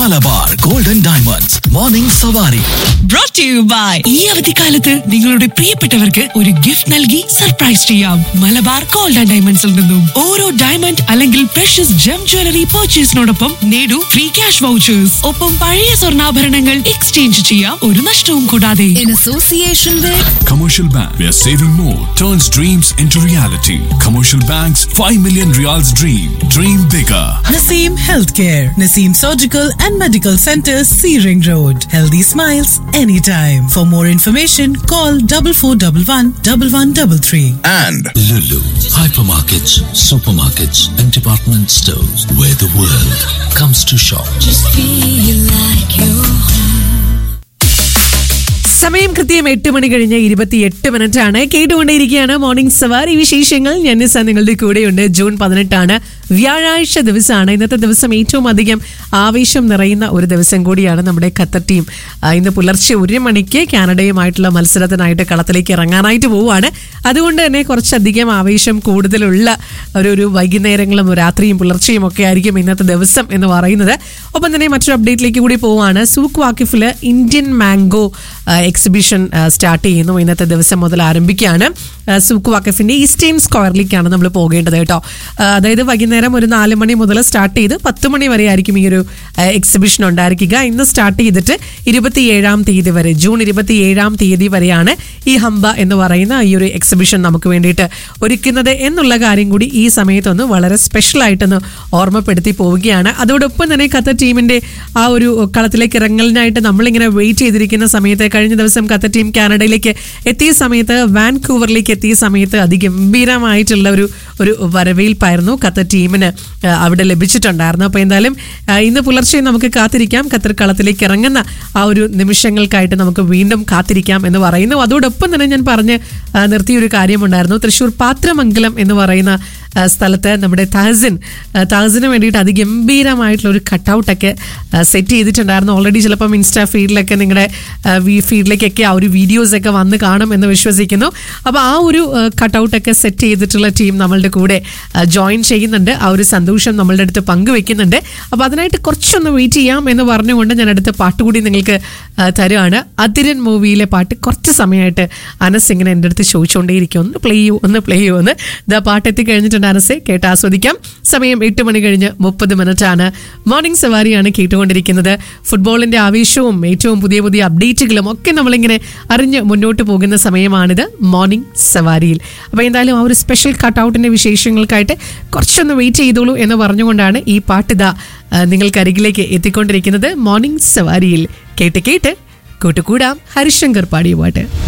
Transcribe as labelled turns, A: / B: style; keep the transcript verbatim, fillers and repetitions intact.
A: Malabar golden diamonds morning സവാരി.
B: Brought to you by ഈ അവധിക്കാലത്ത് നിങ്ങളുടെ പ്രിയപ്പെട്ടവർക്ക് ഒരു ഗിഫ്റ്റ് നൽകി സർപ്രൈസ് ചെയ്യാം മലബാർ ഗോൾഡ് ആൻഡ് ഡയമണ്ട്സിൽ നിന്നും. ഓരോ ഡയമണ്ട് അല്ലെങ്കിൽ പ്രഷ്യസ് ജം ജ്വല്ലറി പർച്ചേസിനോടൊപ്പം നേടൂ ഫ്രീ ക്യാഷ് വൗച്ചേഴ്സ്. ഒപ്പം പഴയ സ്വർണ്ണാഭരണങ്ങൾ എക്സ്ചേഞ്ച് ചെയ്യാം ഒരു നഷ്ടവും കൂടാതെ.
C: In association with
D: Commercial Bank, where saving more turns dreams into reality. Commercial Bank's five million Riyals dream. Dream bigger.
E: Naseem Healthcare, Naseem Surgical and Medical Center, C Ring Road. Healthy smiles anytime. For more information, call double four double one double one double three.
A: And
F: Lulu, hypermarkets, supermarkets, and department stores where the world comes to shop.
C: just feel like you're home.
B: സമയം കൃത്യം എട്ട് മണി കഴിഞ്ഞ് ഇരുപത്തിയെട്ട് minute ആണ്. കേട്ടുകൊണ്ടേയിരിക്കുകയാണ് morning സവാരി വിശേഷങ്ങൾ. ഞാൻ നിസ നിങ്ങളുടെ കൂടെയുണ്ട്. ജൂൺ പതിനെട്ടാണ്, വ്യാഴാഴ്ച ദിവസമാണ്. ഇന്നത്തെ ദിവസം ഏറ്റവും അധികം ആവേശം നിറയുന്ന ഒരു ദിവസം കൂടിയാണ്. നമ്മുടെ ഖത്തർ ടീം ഇന്ന് പുലർച്ചെ ഒരു മണിക്ക് കാനഡയുമായിട്ടുള്ള മത്സരത്തിനായിട്ട് കളത്തിലേക്ക് ഇറങ്ങാനായിട്ട് പോവുകയാണ്. അതുകൊണ്ട് തന്നെ കുറച്ചധികം ആവേശം കൂടുതലുള്ള ഒരു ഒരു വൈകുന്നേരങ്ങളും രാത്രിയും പുലർച്ചയും ഒക്കെ ആയിരിക്കും ഇന്നത്തെ ദിവസം എന്ന് പറയുന്നത്. ഒപ്പം തന്നെ മറ്റൊരു അപ്ഡേറ്റിലേക്ക് കൂടി പോവുകയാണ്. Souk വാക്കിഫിൽ Indian mango exhibition start ചെയ്യുന്നു. ഇന്നത്തെ ദിവസം മുതൽ ആരംഭിക്കുകയാണ്. സൂക്ക് വാക്കിഫിന്റെ ഈസ്റ്റേൺ സ്ക്വയറിലേക്കാണ് നമ്മൾ പോകേണ്ടത് കേട്ടോ. അതായത് വൈകുന്നേരം ഒരു നാല് മണി മുതൽ സ്റ്റാർട്ട് ചെയ്ത് പത്ത് മണി വരെ ആയിരിക്കും ഈ ഒരു എക്സിബിഷൻ ഉണ്ടായിരിക്കുക. ഇന്ന് സ്റ്റാർട്ട് ചെയ്തിട്ട് ഇരുപത്തിയേഴാം തീയതി വരെ, ജൂൺ ഇരുപത്തിയേഴാം തീയതി വരെയാണ് ഈ ഹംബ എന്ന് പറയുന്ന ഈ ഒരു എക്സിബിഷൻ നമുക്ക് വേണ്ടിയിട്ട് ഒരുക്കുന്നത് എന്നുള്ള കാര്യം കൂടി ഈ സമയത്തൊന്ന് വളരെ സ്പെഷ്യൽ ആയിട്ടൊന്ന് ഓർമ്മപ്പെടുത്തി പോവുകയാണ്. അതോടൊപ്പം തന്നെ ഖത്തർ ടീമിന്റെ ആ ഒരു കളത്തിലേക്ക് ഇറങ്ങലിനായിട്ട് നമ്മളിങ്ങനെ വെയിറ്റ് ചെയ്തിരിക്കുന്ന സമയത്ത്, കഴിഞ്ഞ ദിവസം ഖത്തർ ടീം കാനഡയിലേക്ക് എത്തിയ സമയത്ത്, വാൻകൂവറിലേക്ക് എത്തിയ സമയത്ത് അതിഗംഭീരമായിട്ടുള്ള ഒരു ഒരു വരവേൽപ്പായിരുന്നു ഖത്തർ ടീമിന് അവിടെ ലഭിച്ചിട്ടുണ്ടായിരുന്നു. അപ്പോൾ എന്തായാലും ഇന്ന് പുലർച്ചെ നമുക്ക് കാത്തിരിക്കാം. ഖത്തർ കളത്തിലേക്ക് ഇറങ്ങുന്ന ആ ഒരു നിമിഷങ്ങൾക്കായിട്ട് നമുക്ക് വീണ്ടും കാത്തിരിക്കാം എന്ന് പറയുന്നു. അതോടൊപ്പം തന്നെ ഞാൻ പറഞ്ഞ് നിർത്തിയൊരു കാര്യമുണ്ടായിരുന്നു. തൃശ്ശൂർ പാത്രമംഗലം എന്ന് പറയുന്ന സ്ഥലത്ത് നമ്മുടെ തഹസിൻ തഹസിന് വേണ്ടിയിട്ട് അതിഗംഭീരമായിട്ടുള്ള ഒരു കട്ടൗട്ടൊക്കെ സെറ്റ് ചെയ്തിട്ടുണ്ടായിരുന്നു. ഓൾറെഡി ചിലപ്പം ഇൻസ്റ്റാ ഫീഡിലൊക്കെ നിങ്ങളുടെ ഫീഡിലേക്കൊക്കെ ആ ഒരു വീഡിയോസൊക്കെ വന്ന് കാണും എന്ന് വിശ്വസിക്കുന്നു. അപ്പോൾ ആ ഒരു കട്ടൗട്ടൊക്കെ സെറ്റ് ചെയ്തിട്ടുള്ള ടീം നമ്മളുടെ കൂടെ ജോയിൻ ചെയ്യുന്നുണ്ട്. ആ ഒരു സന്തോഷം നമ്മളുടെ അടുത്ത് പങ്കുവെക്കുന്നുണ്ട്. അപ്പോൾ അതിനായിട്ട് കുറച്ചൊന്ന് വെയിറ്റ് ചെയ്യാം എന്ന് പറഞ്ഞുകൊണ്ട് ഞാൻ അടുത്ത പാട്ട് കൂടി നിങ്ങൾക്ക് തരുവാണ്. അതിരൻ മൂവിയിലെ പാട്ട് കുറച്ച് സമയമായിട്ട് അനസ് ഇങ്ങനെ എൻ്റെ അടുത്ത് ചോദിച്ചുകൊണ്ടേയിരിക്കും, ഒന്ന് പ്ലേ ചെയ്യൂ ഒന്ന് പ്ലേ ചെയ്യൂ എന്ന്. ഇതാ പാട്ട് എത്തിക്കഴിഞ്ഞിട്ടുണ്ട് അനസെ, കേട്ട് ആസ്വദിക്കാം. സമയം എട്ട് മണി കഴിഞ്ഞ് മുപ്പത് മിനിറ്റ് ആണ്. മോർണിംഗ് സവാരിയാണ് കേട്ടുകൊണ്ടിരിക്കുന്നത്. ഫുട്ബോളിന്റെ ആവേശവും ഏറ്റവും പുതിയ പുതിയ അപ്ഡേറ്റുകളും ഒക്കെ നമ്മളിങ്ങനെ അറിഞ്ഞ് മുന്നോട്ട് പോകുന്ന സമയമാണിത് മോർണിംഗ് സവാരിയിൽ. അപ്പോൾ എന്തായാലും ആ ഒരു സ്പെഷ്യൽ കട്ടൗട്ടിന്റെ വിശേഷങ്ങൾക്കായിട്ട് കുറച്ചൊന്ന് വെയിറ്റ് ചെയ്തോളൂ എന്ന് പറഞ്ഞുകൊണ്ടാണ് ഈ പാട്ടിതാ നിങ്ങൾക്കരികിലേക്ക് എത്തിക്കൊണ്ടിരിക്കുന്നത് മോർണിംഗ് സവാരിയിൽ. കേട്ട് കേട്ട് കൂട്ടുകൂടാം. ഹരിശങ്കർ പാടിയ പാട്ട്.